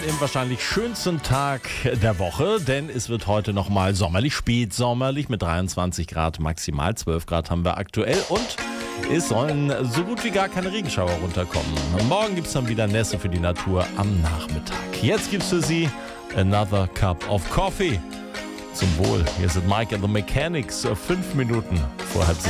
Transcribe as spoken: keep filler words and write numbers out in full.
Im wahrscheinlich schönsten Tag der Woche, denn es wird heute nochmal sommerlich, spätsommerlich mit dreiundzwanzig Grad, maximal zwölf Grad haben wir aktuell und es sollen so gut wie gar keine Regenschauer runterkommen. Morgen gibt es dann wieder Nässe für die Natur am Nachmittag. Jetzt gibt es für Sie Another Cup of Coffee. Zum Wohl. Hier sind Mike and the Mechanics, fünf Minuten vor halb sieben.